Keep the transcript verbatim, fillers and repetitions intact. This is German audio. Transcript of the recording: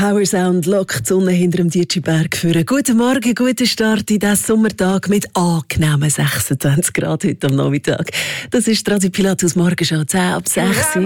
Power Sound lockt die Sonne hinter dem Dietschi-Berg für. Guten Morgen, guten Start in diesen Sommertag mit angenehmen sechsundzwanzig Grad heute am Nachmittag. Das ist Radio Pilatus Morgenschau zehn ab sechs.